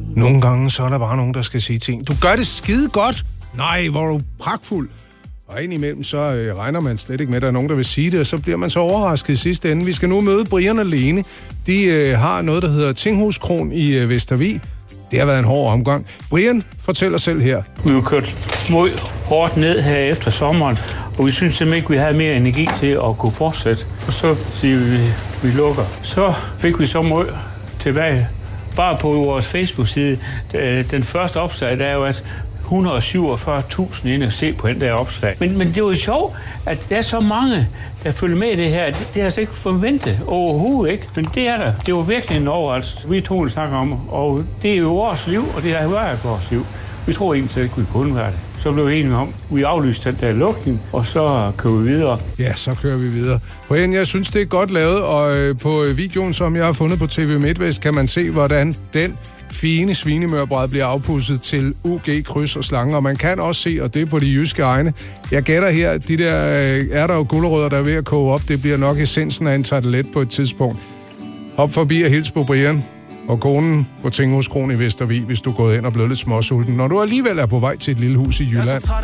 Nogle gange, så er der bare nogen, der skal sige ting. Du gør det skide godt. Nej, hvor er du pragtfuld. Og indimellem, så regner man slet ikke med, at der er nogen, der vil sige det, og så bliver man så overrasket i sidste ende. Vi skal nu møde Brian og Lene. De har noget, der hedder Tinghuskron i Vestervig. Det har været en hård omgang. Brian, fortæller selv her. Vi har kørt mod hårdt ned her efter sommeren, og vi synes simpelthen ikke, vi havde mere energi til at kunne fortsætte. Og så siger vi lukker. Så fik vi så mod tilbage. Bare på vores Facebook-side, den første opslag, der er jo, at 147.000 inde at se på den der opslag. Men det er jo sjovt, at der er så mange, der følger med i det her. Det har jeg altså ikke forventet overhovedet ikke. Men det er der. Det var virkelig en overraskelse, vi to snakker om. Og det er jo vores liv, og det har været vores liv. Vi tror egentlig ikke, vi kunne være det. Så blev vi enige om, at vi aflyste den der lukning, og så kører vi videre. Ja, så kører vi videre. Brian, jeg synes, det er godt lavet, og på videoen, som jeg har fundet på TV MidtVest, kan man se, hvordan den fine svinemørbræd bliver afpudset til UG, kryds og slange, og man kan også se, og det er på de jyske egne. Jeg gætter her, de der ærter og gulerødder, der er ved at koge op, det bliver nok essensen af en tartelet på et tidspunkt. Hop forbi og hils på Brian og konen på Tinghuskron i Vestervig, hvis du er gået ind og blevet lidt småsulten, når du alligevel er på vej til et lille hus i Jylland.